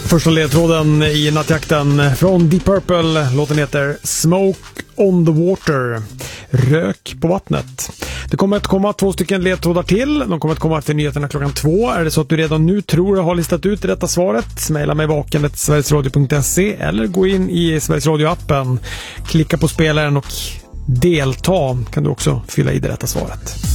Första ledtråden i nattjakten från Deep Purple. Låten heter Smoke on the Water. Rök på vattnet. Det kommer att komma 2 stycken ledtrådar till. De kommer att komma efter nyheterna klockan 2. Är det så att du redan nu tror jag har listat ut detta svaret, mejla mig vaken@sverigesradio.se eller gå in i Sveriges Radio-appen. Klicka på spelaren och delta. Kan du också fylla i det rätta svaret.